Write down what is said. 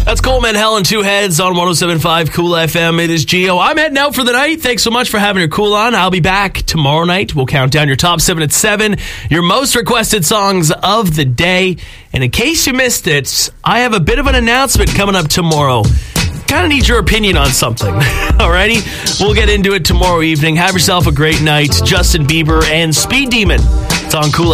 That's Coleman Hell and Two Heads on 107.5 Cool FM. It is Gio. I'm heading out for the night. Thanks so much for having your cool on. I'll be back tomorrow night. We'll count down your top 7 at 7, your most requested songs of the day. And in case you missed it, I have a bit of an announcement coming up tomorrow. Kind of need your opinion on something. Alrighty? We'll get into it tomorrow evening. Have yourself a great night. Justin Bieber and Speed Demon. It's on Cool